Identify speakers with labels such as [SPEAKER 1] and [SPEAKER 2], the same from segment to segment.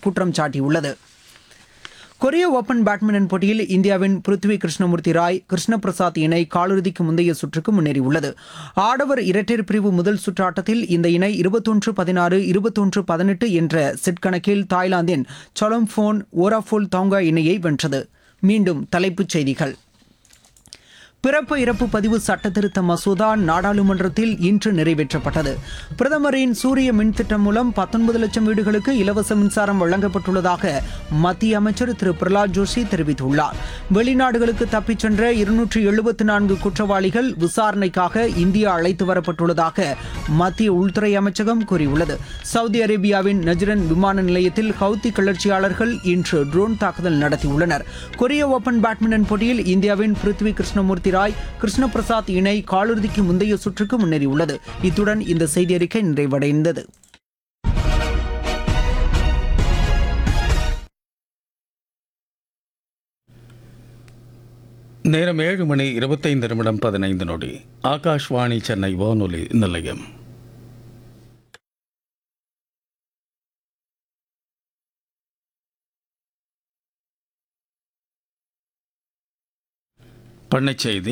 [SPEAKER 1] குற்றம் சாட்டியுள்ளது. கொரிய ஓபன் பேட்மிண்டன் போட்டியில் இந்தியாவின் பிருத்வி கிருஷ்ணமூர்த்தி ராய் கிருஷ்ண பிரசாத் இணை காலிறுதிக்கு முந்தைய சுற்றுக்கு முன்னேறியுள்ளது. ஆடவர் இரட்டையர் பிரிவு முதல் சுற்று ஆட்டத்தில் இந்த இணை 21-16, 21-18 என்ற செட் கணக்கில் தாய்லாந்தின் சொலம்ஃபோன் ஓராஃபோல் தாங்கா இணையை வென்றது. மீண்டும் தலைப்புச் செய்திகள். பிறப்பு இறப்பு பதிவு சட்டத்திருத்த மசோதா நாடாளுமன்றத்தில் இன்று நிறைவேற்றப்பட்டது. பிரதமரின் சூரிய மின் திட்டம் மூலம் 19 லட்சம் வீடுகளுக்கு இலவச மின்சாரம் வழங்கப்பட்டுள்ளதாக மத்திய அமைச்சர் திரு பிரகலாத் ஜோஷி தெரிவித்துள்ளார். வெளிநாடுகளுக்கு தப்பிச் சென்ற 274 குற்றவாளிகள் விசாரணைக்காக இந்தியா அழைத்து வரப்பட்டுள்ளதாக மத்திய உள்துறை அமைச்சகம் கூறியுள்ளது. சவுதி அரேபியாவின் நஜ்ரன் விமான நிலையத்தில் ஹவுத்தி கிளர்ச்சியாளர்கள் இன்று ட்ரோன் தாக்குதல் நடத்தியுள்ளனர். கொரிய ஓபன் பேட்மிண்டன் போட்டியில் இந்தியாவின் பிருத்வி கிருஷ்ணமூர்த்தி ராய் கிருஷ்ண பிரசாத் இணை காலிறுதிக்கு முந்தைய சுற்றுக்கு முன்னேறியுள்ளது. இத்துடன் இந்த செய்தி அறிக்கை நிறைவடைந்தது.
[SPEAKER 2] நேரம் 7:25 ஆகாஷ்வாணி சென்னை வானொலி நிலையம். பண்ணைச் செய்தி.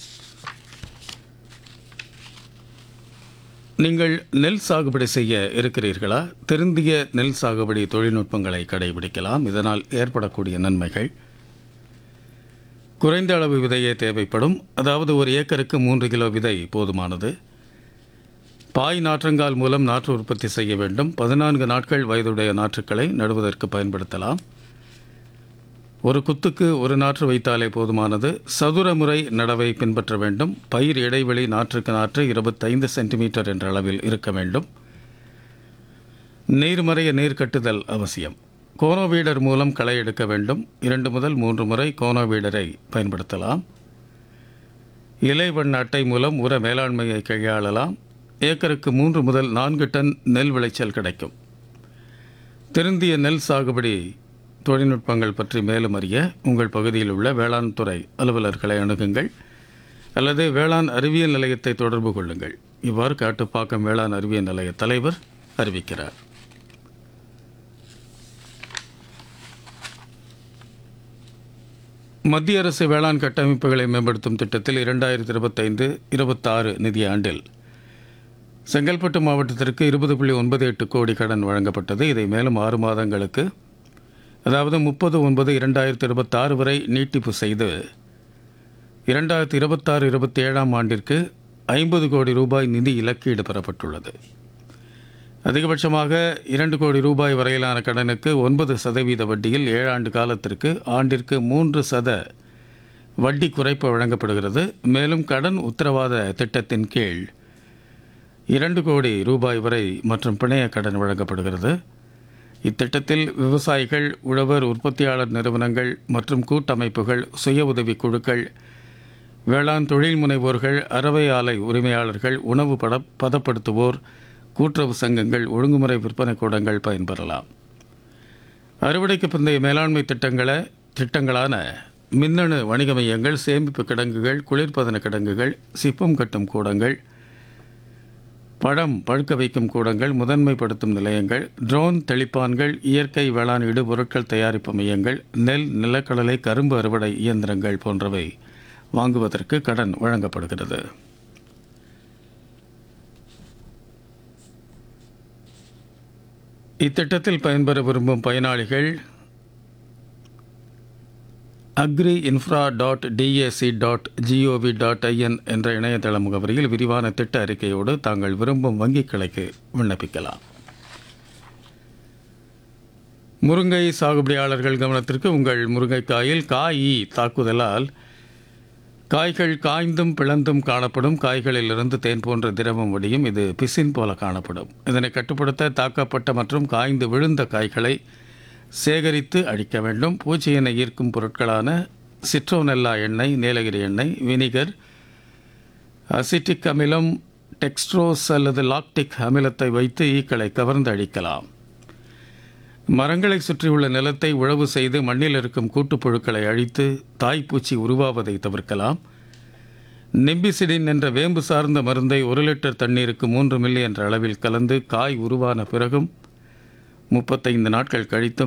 [SPEAKER 2] நீங்கள் நெல் சாகுபடி செய்ய இருக்கிறீர்களா? திருந்திய நெல் சாகுபடி தொழில்நுட்பங்களை கடைபிடிக்கலாம். இதனால் ஏற்படக்கூடிய நன்மைகள்: குறைந்த அளவு விதையே தேவைப்படும். அதாவது ஒரு ஏக்கருக்கு 3 கிலோ விதை போதுமானது. பாய் நாற்றங்கால் மூலம் நாற்று உற்பத்தி செய்ய வேண்டும். 14 நாட்கள் வயதுடைய நாற்றுக்களை நடுவதற்கு பயன்படுத்தலாம். ஒரு குத்துக்கு ஒரு நாற்று வைத்தாலே போதுமானது. சதுர முறை நடவை பின்பற்ற வேண்டும். பயிர் இடைவெளி நாற்றுக்கு நாற்று 25 சென்டிமீட்டர் என்ற அளவில் இருக்க வேண்டும். நீர்மறைய நீர் கட்டுதல் அவசியம். கோனோவீடர் மூலம் களை எடுக்க வேண்டும். 2 முதல் 3 முறை கோனோவீடரை பயன்படுத்தலாம். இலை வண்ண அட்டை மூலம் உர மேலாண்மையை கையாளலாம். ஏக்கருக்கு 3 முதல் 4 டன் நெல் விளைச்சல் கிடைக்கும். திருந்திய நெல் சாகுபடி தொழில்நுட்பங்கள் பற்றி மேலும் அறிய உங்கள் பகுதியில் உள்ள வேளாண் துறை அலுவலர்களை அணுகுங்கள் அல்லது வேளாண் அறிவியல் நிலையத்தை தொடர்பு கொள்ளுங்கள். இவ்வாறு காட்டுப்பாக்கம் வேளாண் அறிவியல் நிலைய தலைவர் அறிவிக்கிறார். மத்திய அரசு வேளாண் கட்டமைப்புகளை மேம்படுத்தும் திட்டத்தில் 2025-26 நிதியாண்டில் செங்கல்பட்டு மாவட்டத்திற்கு 20.98 கோடி கடன் வழங்கப்பட்டது. இதை மேலும் 6 மாதங்களுக்கு, அதாவது 30/9/2026 வரை நீட்டிப்பு செய்து 2026-27 ஆண்டிற்கு 50 கோடி ரூபாய் நிதி இலக்கீடு பெறப்பட்டுள்ளது. அதிகபட்சமாக 2 கோடி ரூபாய் வரையிலான கடனுக்கு 9% வட்டியில் 7 ஆண்டு காலத்திற்கு ஆண்டிற்கு 3% வட்டி குறைப்பு வழங்கப்படுகிறது. மேலும் கடன் உத்தரவாத திட்டத்தின் கீழ் 2 கோடி ரூபாய் வரை மற்றும் பிணைய கடன் வழங்கப்படுகிறது. இத்திட்டத்தில் விவசாயிகள், உழவர் உற்பத்தியாளர் நிறுவனங்கள் மற்றும் கூட்டமைப்புகள், சுய உதவி குழுக்கள், வேளாண் தொழில் முனைவோர்கள், அரவை ஆலை உரிமையாளர்கள், உணவு பதப்படுத்துவோர், கூட்டுறவு சங்கங்கள், ஒழுங்குமுறை விற்பனை கூடங்கள் பயன்பெறலாம். அறுவடைக்கு பிந்தைய மேலாண்மை திட்டங்களான மின்னணு வணிக மையங்கள், சேமிப்பு கிடங்குகள், குளிர்பதன கிடங்குகள், சிப்பம் கட்டும் கூடங்கள், பழம் பழுக்க வைக்கும் கூடங்கள், முதன்மைப்படுத்தும் நிலையங்கள், ட்ரோன் தெளிப்பான்கள், இயற்கை வேளாண் இடுபொருட்கள் தயாரிப்பு மையங்கள், நெல், நிலக்கடலை, கரும்பு அறுவடை இயந்திரங்கள் போன்றவை வாங்குவதற்கு கடன் வழங்கப்படுகிறது. இத்திட்டத்தில் பயன்பெற விரும்பும் பயனாளிகள் agriinfra.dac.gov.in என்ற இணையதள முகவரியில் விரிவான திட்ட அறிக்கையோடு தாங்கள் விரும்பும் வங்கிக் கிளைக்கு விண்ணப்பிக்கலாம். முருங்கை சாகுபடியாளர்கள் கவனத்திற்கு. உங்கள் முருங்கைக்காயில் காய் தாக்குதலால் காய்கள் காய்ந்தும் பிளந்தும் காணப்படும். காய்களிலிருந்து தேன் போன்ற திரவம் வடியும். இது பிசின் போல காணப்படும். இதனை கட்டுப்படுத்த தாக்கப்பட்ட மற்றும் காய்ந்து விழுந்த காய்களை சேகரித்து அழிக்க வேண்டும். பூச்சியினை ஈர்க்கும் பொருட்களான சிட்ரோனெல்லா எண்ணெய், நீலகிரி எண்ணெய், வினிகர், அசிட்டிக் அமிலம், டெக்ஸ்ட்ரோஸ் அல்லது லாக்டிக் அமிலத்தை வைத்து ஈக்களை கவர்ந்து அழிக்கலாம். மரங்களை சுற்றியுள்ள நிலத்தை உழவு செய்து மண்ணில் இருக்கும் கூட்டுப்புழுக்களை அழித்து தாய்ப்பூச்சி உருவாவதை தவிர்க்கலாம். நிம்பிசிடின் என்ற வேம்பு சார்ந்த மருந்தை 1 லிட்டர் தண்ணீருக்கு 3 மில்லி என்ற அளவில் கலந்து காய் உருவான பிறகும் 35 நாட்கள் கழித்தும்